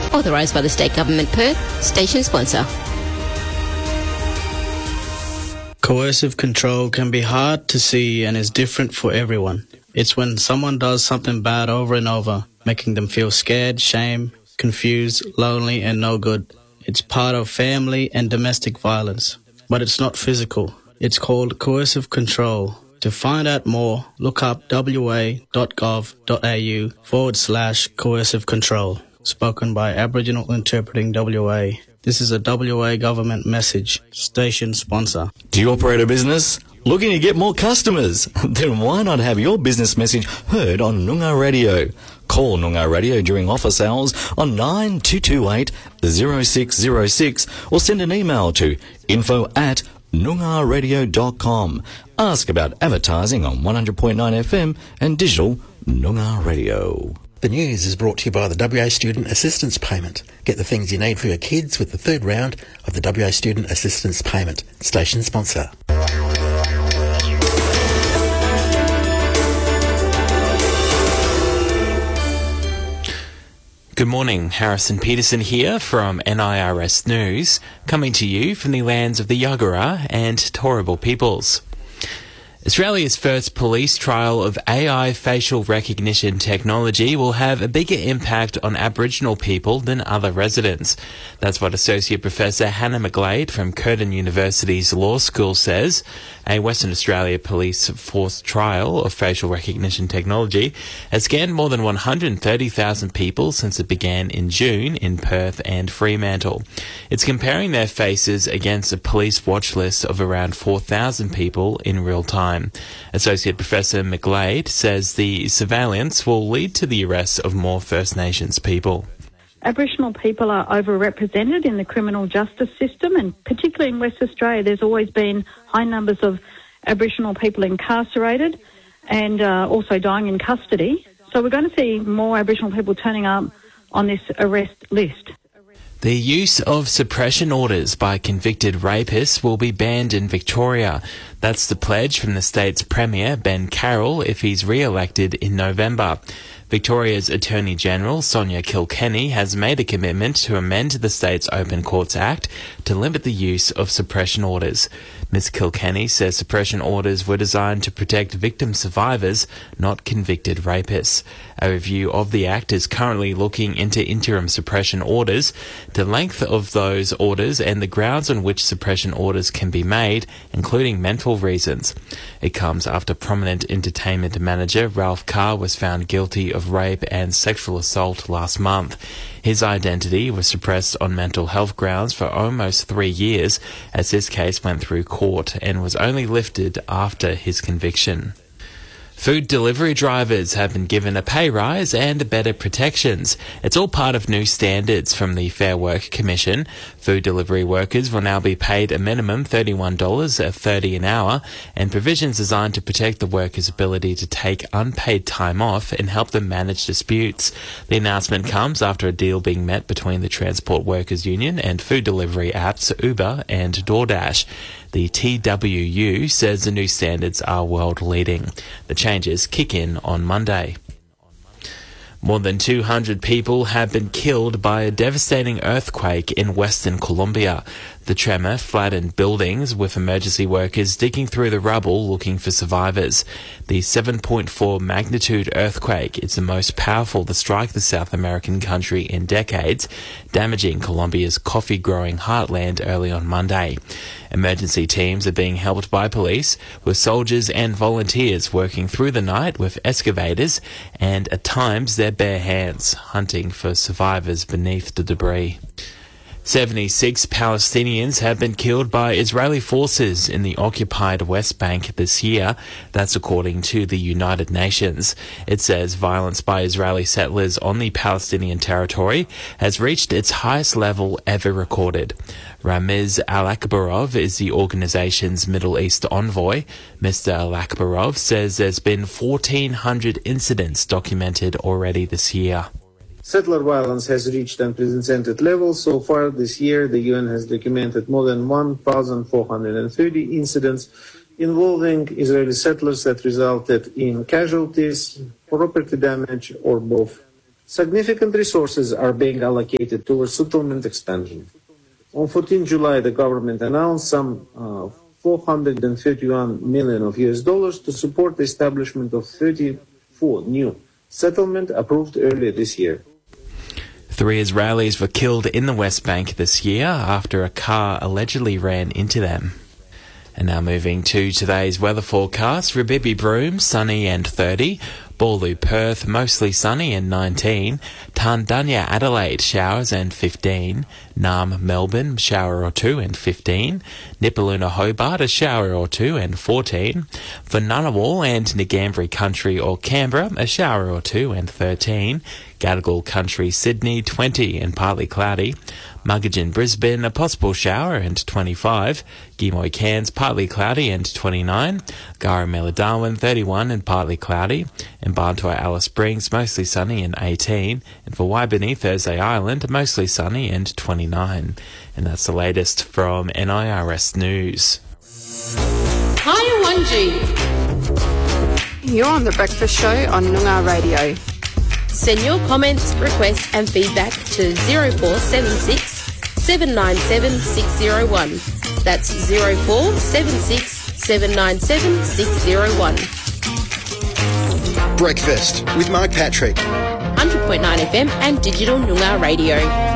Authorised by the State Government, Perth. Station sponsor. Coercive control can be hard to see and is different for everyone. It's when someone does something bad over and over, making them feel scared, shame, confused, lonely and no good. It's part of family and domestic violence, but it's not physical. It's called coercive control. To find out more, look up wa.gov.au/coercive control. Spoken by Aboriginal Interpreting WA. This is a WA government message. Station sponsor. Do you operate a business? Looking to get more customers? Then why not have your business message heard on Noongar Radio? Call Noongar Radio during office hours on 9228 0606 or send an email to info@noongarradio.com. Ask about advertising on 100.9 FM and digital Noongar Radio. The news is brought to you by the WA Student Assistance Payment. Get the things you need for your kids with the third round of the WA Student Assistance Payment. Station sponsor. Good morning, Harrison Peterson here from NIRS News, coming to you from the lands of the Yagara and Turrbal peoples. Australia's first police trial of AI facial recognition technology will have a bigger impact on Aboriginal people than other residents. That's what Associate Professor Hannah McGlade from Curtin University's Law School says. A Western Australia police force trial of facial recognition technology has scanned more than 130,000 people since it began in June in Perth and Fremantle. It's comparing their faces against a police watch list of around 4,000 people in real time. Associate Professor McGlade says the surveillance will lead to the arrest of more First Nations people. Aboriginal people are overrepresented in the criminal justice system, and particularly in West Australia there's always been high numbers of Aboriginal people incarcerated and also dying in custody. So we're going to see more Aboriginal people turning up on this arrest list. The use of suppression orders by convicted rapists will be banned in Victoria. That's the pledge from the state's Premier, Ben Carroll, if he's re-elected in November. Victoria's Attorney-General, Sonia Kilkenny, has made a commitment to amend the state's Open Courts Act to limit the use of suppression orders. Ms Kilkenny says suppression orders were designed to protect victim survivors, not convicted rapists. A review of the Act is currently looking into interim suppression orders, the length of those orders and the grounds on which suppression orders can be made, including mental reasons. It comes after prominent entertainment manager Ralph Carr was found guilty of rape and sexual assault last month. His identity was suppressed on mental health grounds for almost 3 years as this case went through court and was only lifted after his conviction. Food delivery drivers have been given a pay rise and better protections. It's all part of new standards from the Fair Work Commission. Food delivery workers will now be paid a minimum $31.30 an hour, and provisions designed to protect the workers' ability to take unpaid time off and help them manage disputes. The announcement comes after a deal being met between the Transport Workers Union and food delivery apps Uber and DoorDash. The TWU says the new standards are world-leading. The changes kick in on Monday. More than 200 people have been killed by a devastating earthquake in Western Colombia. The tremor flattened buildings, with emergency workers digging through the rubble looking for survivors. The 7.4 magnitude earthquake is the most powerful to strike the South American country in decades, damaging Colombia's coffee-growing heartland early on Monday. Emergency teams are being helped by police, with soldiers and volunteers working through the night with excavators and, at times, their bare hands, hunting for survivors beneath the debris. 76 Palestinians have been killed by Israeli forces in the occupied West Bank this year. That's according to the United Nations. It says violence by Israeli settlers on the Palestinian territory has reached its highest level ever recorded. Ramiz Al-Akbarov is the organization's Middle East envoy. Mr. Al-Akbarov says there's been 1,400 incidents documented already this year. Settler violence has reached unprecedented levels. So far this year, the UN has documented more than 1,430 incidents involving Israeli settlers that resulted in casualties, property damage, or both. Significant resources are being allocated towards settlement expansion. On 14 July, the government announced some 431 million of US dollars to support the establishment of 34 new settlements approved earlier this year. 3 Israelis were killed in the West Bank this year after a car allegedly ran into them. And now moving to today's weather forecast. Rabibi Broome, sunny and 30. Bawloo Perth, mostly sunny and 19. Tandanya Adelaide, showers and 15. Naarm Melbourne, shower or 2 and 15. Nipaluna Hobart, a shower or 2 and 14. For Ngunnawal and Ngambri Country or Canberra, a shower or 2 and 13. Gadigal Country Sydney, 20 and partly cloudy. Muggeridge Brisbane, a possible shower and 25. Gimoy Cairns, partly cloudy and 29. Garramella Darwin, 31 and partly cloudy. And Barntoy Alice Springs, mostly sunny and 18. And for Waibini, Thursday Island, mostly sunny and 29. And that's the latest from NIRS News. Hi, Wanji. You're on The Breakfast Show on Noongar Radio. Send your comments, requests and feedback to 0476 797 601. That's 0476 797 601. Breakfast with Mark Patrick. 100.9 FM and Digital Noongar Radio.